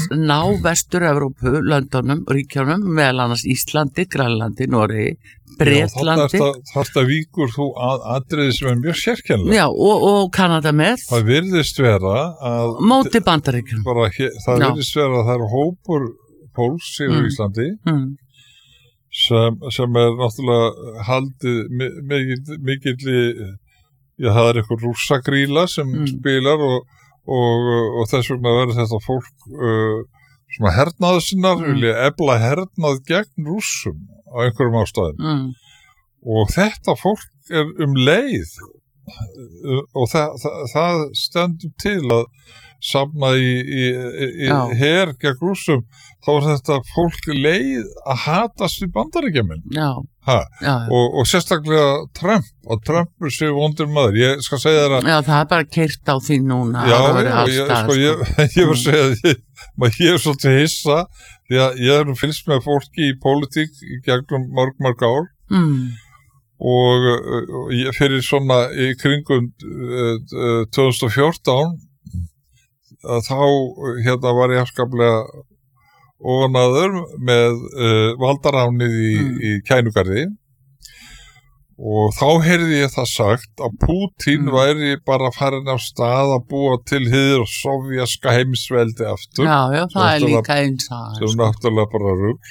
ná Vestur-Evrópu, löndunum, ríkjunum, meðal annars Íslandi, Grænlandi, Noregi, Bretlandi. Þetta víkur þú atriði sem mjög sérkennilegt. Já, og Kanada með. Það virðist vera að... Móti Bandaríkjunum. Það virðist vera að það er hópur fólks í Íslandi sem er náttúrulega haldið mikilli, það er eitthvað rússagríla sem spilar og þess vegna verður þetta fólk svona hernaðsinnar, vilja efla hernað gegn rússum á einhverjum ástæðum og þetta fólk er leið og það stendur til að safna í her gegn rússum, þá er þetta fólk leið að hatast við Bandaríkjamenn og sérstaklega Trump er sér vondur maður, ég skal segja þér að það er bara keyrt á því núna ég var að segja að ég er svolítið hissa því að ég hef fylgst með fólki í pólitík í gegnum mörg ár og fyrir svona í kringum 2014 að þá var ég afskaplega ofanaður með valdaránið í Kænugarði og þá heyrði ég það sagt að Pútín væri bara farin af stað að búa til hið sovjaska heimsveldi aftur. Já, það er líka eins að. Sem náttúrulega bara rugl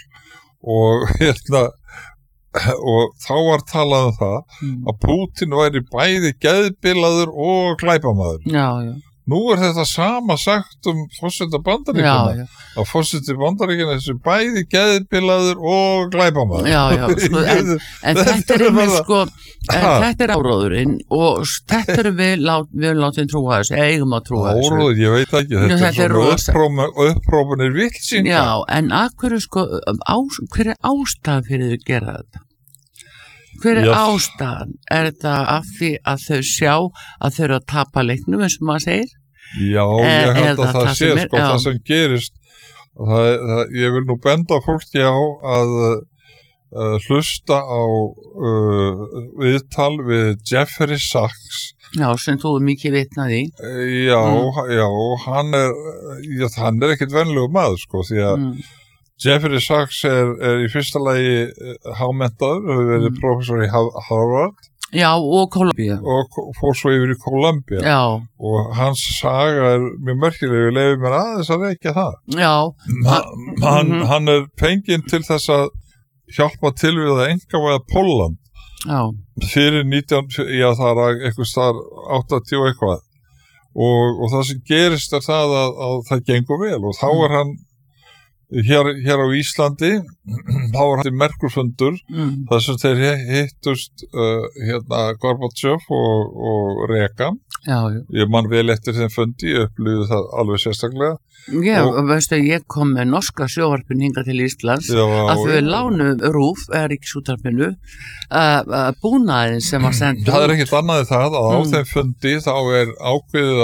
og þá var talað um það að Pútín væri bæði geðbilaður og glæpamaður. Já. Nú er þetta sama sagt forseta Bandaríkjanna að forseti Bandaríkjanna er bæði geðbilaður og glæpamaður. Já, en þetta er þetta er áróðurinn og þetta er við látum trúa þessu, eigum að trúa þessu. Áróður, ég veit ekki, þetta er svona upprópunir villsýnga. Já, en hver er ástæðan fyrir að gera þetta? Hver er ástæðan? Er þetta af því að þau sjá að þau eru að tapa leiknum eins og maður segir? Já, ég held að það sé það sem gerist. Ég vil nú benda fólki á að hlusta á viðtal við Jeffrey Sachs. Já, sem þú mikið vitnað í. Já, hann er ekkert venlegur maður, því að Jeffrey Sachs er í fyrsta lagi hámenntaður, hefur verið prófessor í Harvard. Já, og Columbia. Og fór svo yfir í Columbia. Já. Og hans saga er mjög merkileg, við leyfum mér aðeins að reykja það. Já. Hann er fenginn til þess að hjálpa til við að einkavæða Pólland. Já. Fyrir 19, það er eitthvað starf 80 og eitthvað. Og það sem gerist er það að það gengur vel og þá er hann hér á Íslandi þá var hann merkurfundur þar sem þeir hittust Gorbachev og Reagan. Ég man vel eftir þeim fundi, ég upplýði það alveg sérstaklega. Já, veistu, ég kom með norska sjónvarpin hingað til Íslands að við lánum RÚV, Ríkisútvarpinu, búnaðinn sem var sendur. Það er ekkert annað það að á þeim fundi þá er ákveðið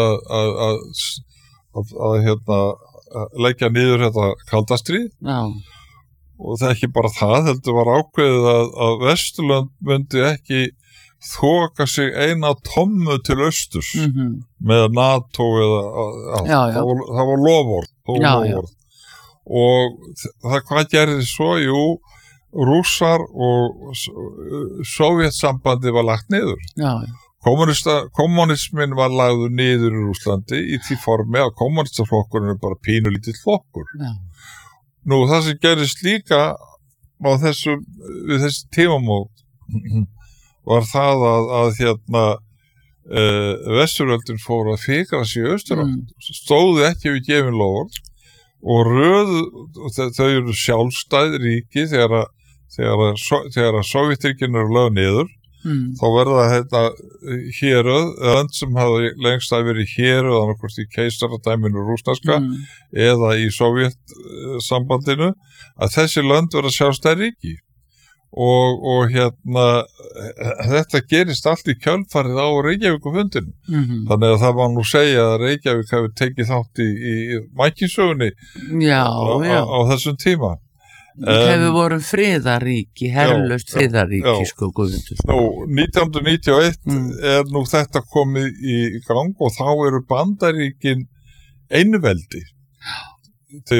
að leggja niður þetta kaldastríð og það er ekki bara það, heldur var ákveðið að Vesturlönd myndi ekki þoka sig eina tommu til austurs með NATO eða það var loforð og hvað gerði svo? Jú, Rússar og Sovjetsambandi var lagt niður. Kommunismin var lagður niður í Rússlandi í því formi að kommunistaflokkurinn er bara pínulítill flokkur. Nú, það sem gerist líka á við þessi tímamót var það að Vesturöldin fór að fikra sig í austurátt, stóðu ekki við gefin loforð og þau eru sjálfstæð ríki þegar Sovjetríkin eru lögð niður. Þá verða héröð, land sem hafa lengst að verið héröð annarkvort í keisaradæminu rússneska eða í Sovjetsambandinu, að þessi lönd verða sjálfstæð ríki og þetta gerist allt í kjölfarið á Reykjavíkurfundinu. Þannig að það má nú segja að Reykjavík hafi tekið þátt í mækinsögunni á þessum tíma. Hefur voru friðaríki, herlaust friðaríki, Guðmundur. 1991 er nú þetta komið í gang og þá eru Bandaríkin einveldi. Þau